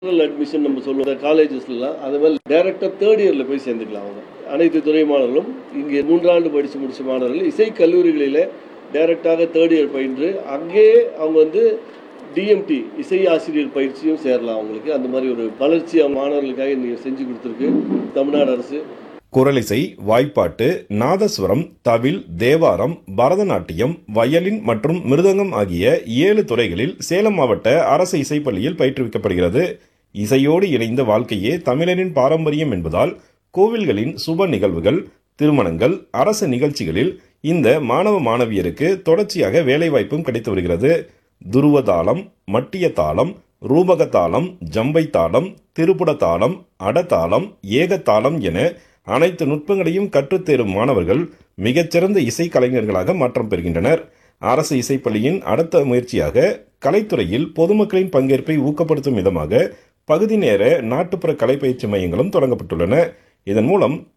Admission நம்ம சொல்லுவோம் காலேஜஸ்லாம் அது மாதிரி டைரக்டா தேர்ட் இயர்ல போய் சேர்ந்துக்கலாம். அவங்க அனைத்து துறை மாணவர்களும் இங்கே 3 ஆண்டு படித்து முடிச்ச மாணவர்கள் இசை கல்லூரிகளில் டைரக்டாக தேர்ட் இயர் பயின்று அங்கேயே அவங்க வந்து டிஎம்டி இசை ஆசிரியர் பயிற்சியும் சேரலாம். அவங்களுக்கு அந்த மாதிரி ஒரு வளர்ச்சி மாணவர்களுக்காக நீங்கள் செஞ்சு கொடுத்துருக்கு தமிழ்நாடு அரசு. குரலிசை, வாய்ப்பாட்டு, நாதஸ்வரம், தவில், தேவாரம், பரதநாட்டியம், வயலின் மற்றும் மிருதங்கம் ஆகிய 7 துறைகளில் சேலம் மாவட்ட அரசு இசைப்பள்ளியில் பயிற்றுவிக்கப்படுகிறது. இசையோடு இணைந்த வாழ்க்கையே தமிழரின் பாரம்பரியம் என்பதால் கோவில்களின் சுப நிகழ்வுகள், திருமணங்கள், அரசு நிகழ்ச்சிகளில் இந்த மாணவ மாணவியருக்கு தொடர்ச்சியாக வேலைவாய்ப்பும் கிடைத்து வருகிறது. துருவ தாளம், மட்டிய தாளம், ரூபக தாளம், ஜம்பை தாளம், திருப்புட தாளம், அடதாளம், ஏகத்தாளம் என அனைத்து நுட்பங்களையும் கற்றுத்தேரும் மாணவர்கள் மிகச்சிறந்த இசை கலைஞர்களாக மாற்றம் பெறுகின்றனர். அரசு இசைப்பள்ளியின் அடுத்த முயற்சியாக கலைத்துறையில் பொதுமக்களின் பங்கேற்பை ஊக்கப்படுத்தும் விதமாக பகுதி நேர நாட்டுப்புற கலைப்பயிற்சி மையங்களும் தொடங்கப்பட்டுள்ளன. இதன் மூலம்